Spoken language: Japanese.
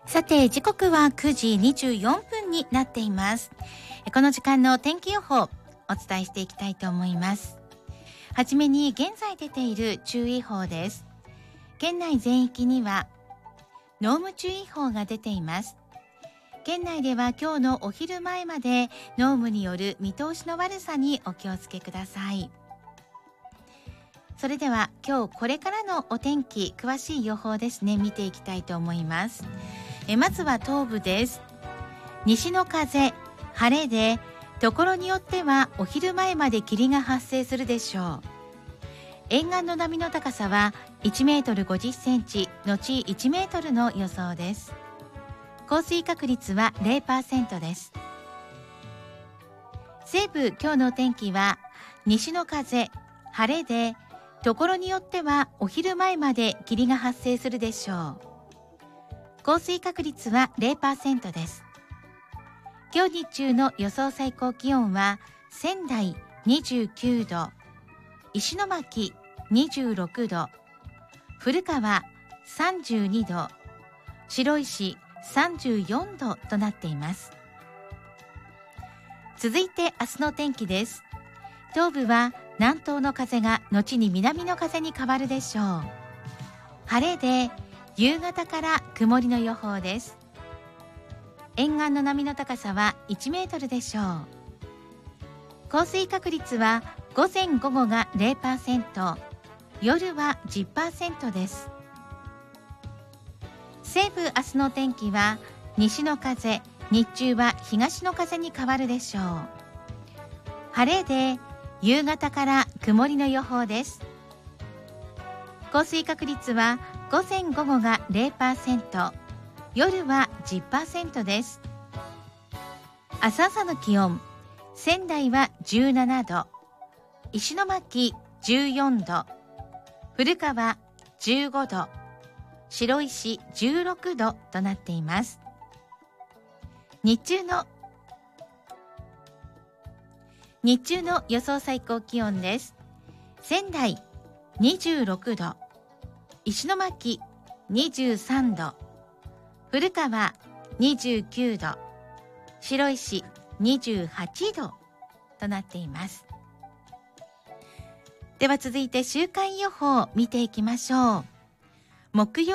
さて時刻は9時24分になっています。この時間の天気予報お伝えしていきたいと思います。はじめに現在出ている注意報です。県内全域には濃霧注意報が出ています。県内では今日のお昼前まで濃霧による見通しの悪さにお気をつけください。それでは今日これからのお天気詳しい予報ですね、見ていきたいと思います。まずは東部です。西の風、晴れでところによってはお昼前まで霧が発生するでしょう。沿岸の波の高さは1メートル50センチのち1メートルの予想です。降水確率は 0% です。西部今日の天気は西の風、晴れでところによってはお昼前まで霧が発生するでしょう。降水確率は 0% です。今日日中の予想最高気温は仙台29度、石巻26度、古川32度、白石34度となっています。続いて明日の天気です。東部は南東の風が後に南の風に変わるでしょう。晴れで夕方から曇りの予報です。沿岸の波の高さは1メートルでしょう。降水確率は午前午後が 0%、夜は 10% です。西部明日の天気は西の風、日中は東の風に変わるでしょう。晴れで夕方から曇りの予報です。降水確率は午前午後が 0%、夜は 10% です。明日朝の気温、仙台は17度、石巻14度、古川15度、白石16度となっています。日中の予想最高気温です。仙台26度、石巻23度、古川29度、白石28度となっています。では続いて週間予報を見ていきましょう。木曜